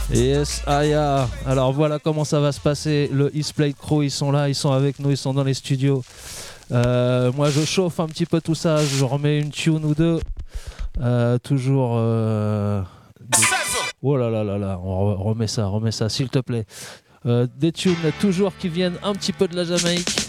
Yes, Aya. Alors voilà comment ça va se passer. Le East Plate Crew, ils sont là, ils sont avec nous, ils sont dans les studios. Moi, je chauffe un petit peu tout ça. Je remets une tune ou deux. Toujours. Oh là là là là, on remets ça, s'il te plaît. Des tunes toujours qui viennent un petit peu de la Jamaïque.